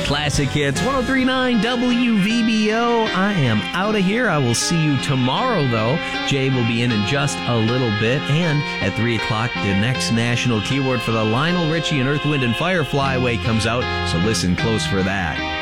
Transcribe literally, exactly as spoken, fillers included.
Classic Hits, one oh three point nine W V B O. I am out of here. I will see you tomorrow, though. Jay will be in in just a little bit. And at three o'clock, the next national keyword for the Lionel Richie and Earth, Wind and Fire Fly Away comes out, so listen close for that.